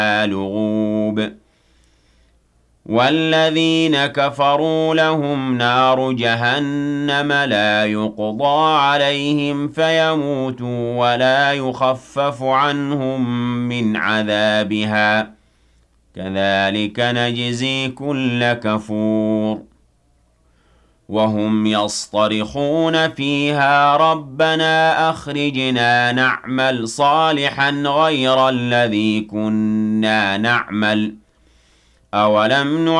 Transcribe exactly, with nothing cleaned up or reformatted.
لغوب والذين كفروا لهم نار جهنم لا يقضى عليهم فيموتوا ولا يخفف عنهم من عذابها كذلك نجزي كل كفور وهم يصطرخون فيها ربنا أخرجنا نعمل صالحا غير الذي كنا نعمل أولم